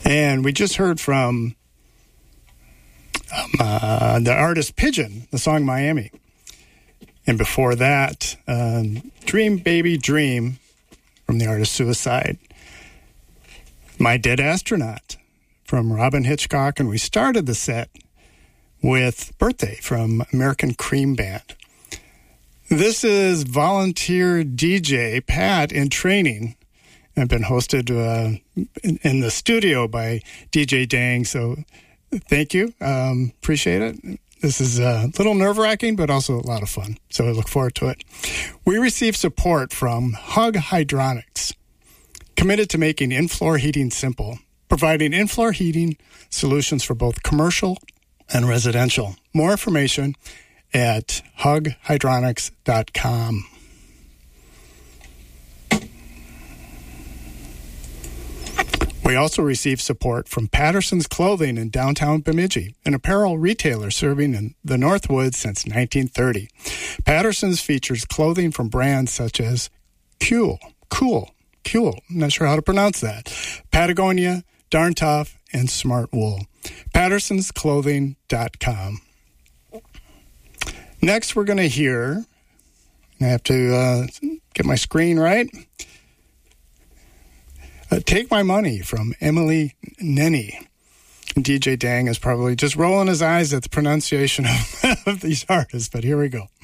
And we just heard from the artist Pigeon, the song Miami. And before that, Dream Baby Dream from the artist Suicide. My Dead Astronaut from Robin Hitchcock. And we started the set with Birthday from American Cream Band. This is volunteer DJ Pat in training. I've been hosted in the studio by DJ Dang, so thank you. Appreciate it. This is a little nerve-wracking, but also a lot of fun, so I look forward to it. We received support from Hug Hydronics, committed to making in-floor heating simple, providing in-floor heating solutions for both commercial and residential. More information at hughydronics.com. We also received support from Patterson's Clothing in downtown Bemidji, an apparel retailer serving in the Northwoods since 1930. Patterson's features clothing from brands such as Cool, I'm not sure how to pronounce that, Patagonia, Darn Tough, and Smart Wool. PattersonsClothing.com. Next, we're going to hear, I have to get my screen right, Take My Money from Emily Nenny. DJ Dang is probably just rolling his eyes at the pronunciation of these artists, but here we go.